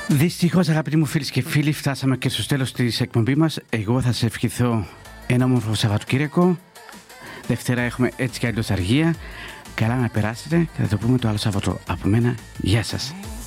Δυστυχώς, αγαπητοί μου φίλοι και φίλοι, φτάσαμε και στο τέλος της εκπομπής μας. Εγώ θα σας ευχηθώ ένα όμορφο Σαββατοκύριακο. Δευτέρα έχουμε έτσι κι αλλιώς αργία. Καλά να περάσετε και θα το πούμε το άλλο Σάββατο από μένα. Γεια σας.